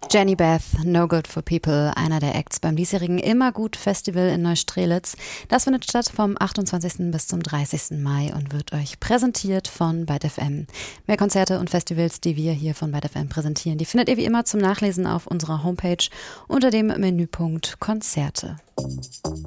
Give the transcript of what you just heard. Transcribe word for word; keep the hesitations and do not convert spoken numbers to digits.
Jenny Beth, No Good for People, einer der Acts beim diesjährigen Immergut Festival in Neustrelitz. Das findet statt vom achtundzwanzigsten bis zum dreißigsten Mai und wird euch präsentiert von Byte F M. Mehr Konzerte und Festivals, die wir hier von Byte F M präsentieren, die findet ihr wie immer zum Nachlesen auf unserer Homepage unter dem Menüpunkt Konzerte.